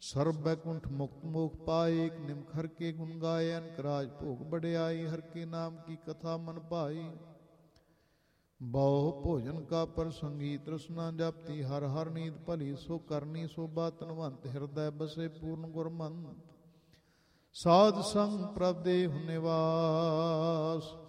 ਸਰਬ ਬੈਕੁੰਠ ਮੁਕਤ ਮੋਖ ਪਾਏ। ਏਕ ਨਿਮਖ ਹਰ ਕੇ ਗੁਣ ਗਾਏ। ਅਨਕ ਰਾਜ ਭੋਗ ਬੜਿਆਈ। ਹਰ ਕੇ ਨਾਮ ਕੀ ਕਥਾ ਮਨ ਭਾਈ। ਬਹੁ ਭੋਜਨ ਕਾ ਪ੍ਰਸੰਗੀ ਤ੍ਰਿਸ਼ਨਾ ਜਪਤੀ। ਹਰ ਹਰ ਨੀਂਦ ਭਲੀ ਸੋ ਕਰਨੀ ਸੋਭਾ ਤਨਵੰਤ। ਹਿਰਦੈ ਬਸੇ ਪੂਰਨ ਗੁਰਮੰਤ। ਸਾਧ ਸੰਗ ਪ੍ਰਭ ਦੇਹੁ ਨਿਵਾਸ।